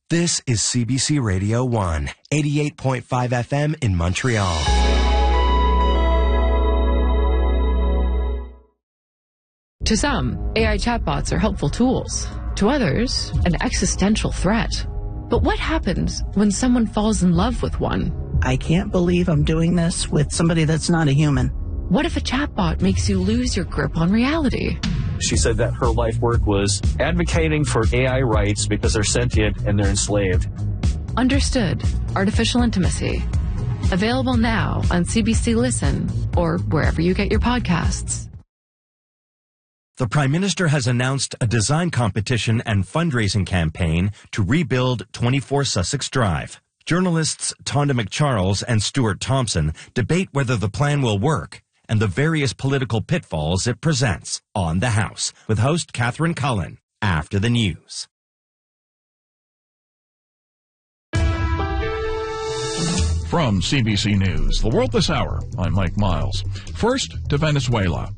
This is CBC Radio 1, 88.5 FM in Montreal. To some, AI chatbots are helpful tools. To others, an existential threat. But what happens when someone falls in love with one? I can't believe I'm doing this with somebody that's not a human. What if a chatbot makes you lose your grip on reality? She said that her life work was advocating for AI rights because they're sentient and they're enslaved. Understood. Artificial Intimacy. Available now on CBC Listen or wherever you get your podcasts. The Prime Minister has announced a design competition and fundraising campaign to rebuild 24 Sussex Drive. Journalists Tonda McCharles and Stuart Thompson debate whether the plan will work and the various political pitfalls it presents on The House with host Catherine Cullen after the news. From CBC News, The World This Hour, I'm Mike Miles. First, to Venezuela.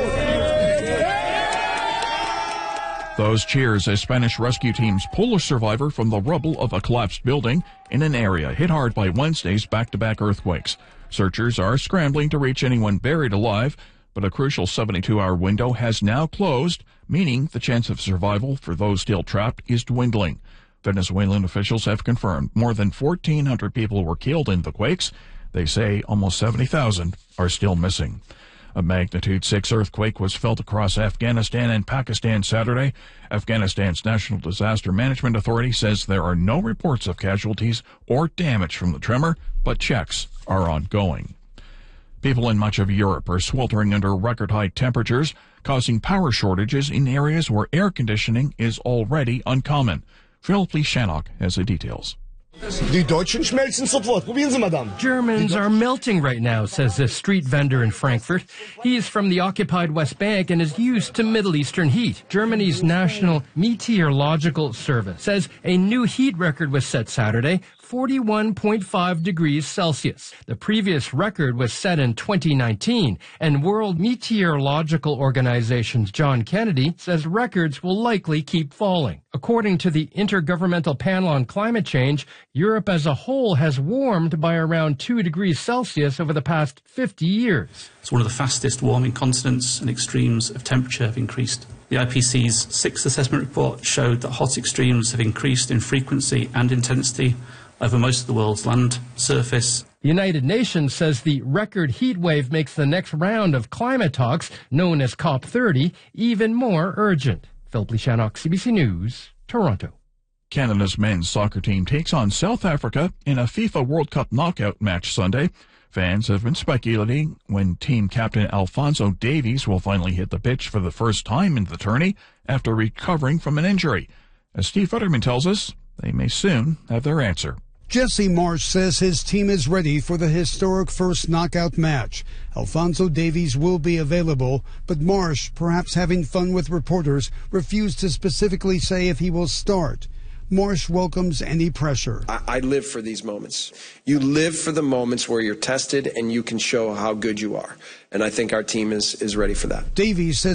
Those cheers as Spanish rescue teams pull a survivor from the rubble of a collapsed building in an area hit hard by Wednesday's back-to-back earthquakes. Searchers are scrambling to reach anyone buried alive, but a crucial 72-hour window has now closed, meaning the chance of survival for those still trapped is dwindling. Venezuelan officials have confirmed more than 1,400 people were killed in the quakes. They say almost 70,000 are still missing. A magnitude 6 earthquake was felt across Afghanistan and Pakistan Saturday. Afghanistan's National Disaster Management Authority says there are no reports of casualties or damage from the tremor, but checks are ongoing. People in much of Europe are sweltering under record-high temperatures, causing power shortages in areas where air conditioning is already uncommon. Philip Shannock has the details. Germans are melting right now, says this street vendor in Frankfurt. He is from the occupied West Bank and is used to Middle Eastern heat. Germany's National Meteorological Service says a new heat record was set Saturday, 41.5 degrees Celsius. The previous record was set in 2019, and World Meteorological Organization's John Kennedy says records will likely keep falling. According to the Intergovernmental Panel on Climate Change, Europe as a whole has warmed by around 2 degrees Celsius over the past 50 years. It's one of the fastest warming continents, and extremes of temperature have increased. The IPCC's 6th assessment report showed that hot extremes have increased in frequency and intensity over most of the world's land surface. The United Nations says the record heat wave makes the next round of climate talks, known as COP30, even more urgent. Philip Shannock, CBC News, Toronto. Canada's men's soccer team takes on South Africa in a FIFA World Cup knockout match Sunday. Fans have been speculating when team captain Alphonso Davies will finally hit the pitch for the first time in the tourney after recovering from an injury. As Steve Futterman tells us, they may soon have their answer. Jesse Marsh says his team is ready for the historic first knockout match. Alphonso Davies will be available, but Marsh, perhaps having fun with reporters, refused to specifically say if he will start. Marsh welcomes any pressure. I live for these moments. You live for the moments where you're tested and you can show how good you are. And I think our team is ready for that. Davies says